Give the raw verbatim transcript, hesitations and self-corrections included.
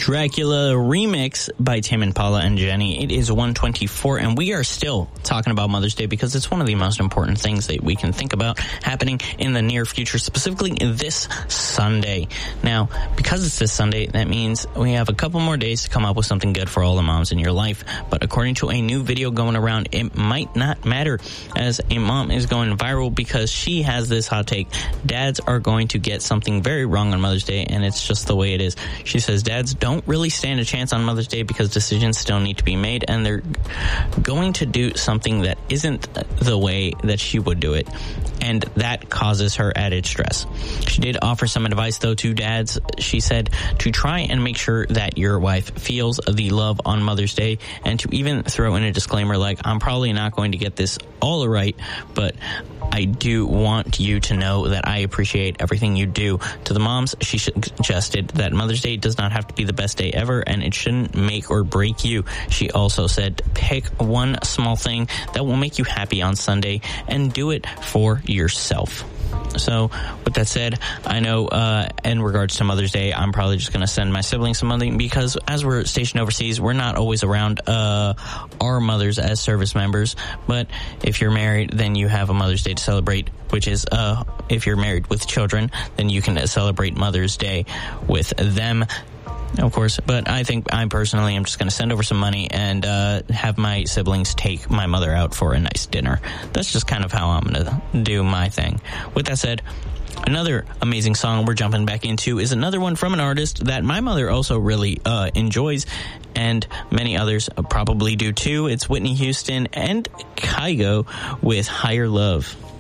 Dracula remix by Tame Impala and Jenny. It is one twenty-four, and we are still talking about Mother's Day because it's one of the most important things that we can think about happening in the near future, specifically this Sunday. Now, because it's this Sunday, that means we have a couple more days to come up with something good for all the moms in your life. But according to a new video going around, it might not matter, as a mom is going viral because she has this hot take. Dads are going to get something very wrong on Mother's Day, and it's just the way it is. She says dads don't really stand a chance on Mother's Day because decisions still need to be made, and they're going to do something that isn't the way that she would do it, and that causes her added stress. She did offer some advice, though, to dads. She said to try and make sure that your wife feels the love on Mother's Day, and to even throw in a disclaimer like, I'm probably not going to get this all right, but I do want you to know that I appreciate everything you do. To the moms, she suggested that Mother's Day does not have to be the best day ever, and it shouldn't make or break you. She also said, pick one small thing that will make you happy on Sunday and do it for yourself. So, with that said, I know uh, in regards to Mother's Day, I'm probably just going to send my siblings some money because as we're stationed overseas, we're not always around uh, our mothers as service members. But if you're married, then you have a Mother's Day to celebrate, which is uh, if you're married with children, then you can celebrate Mother's Day with them. Of course, but I think I personally am just going to send over some money and uh, have my siblings take my mother out for a nice dinner. That's just kind of how I'm going to do my thing. With that said, another amazing song we're jumping back into is another one from an artist that my mother also really uh, enjoys, and many others probably do too. It's Whitney Houston and Kygo with Higher Love.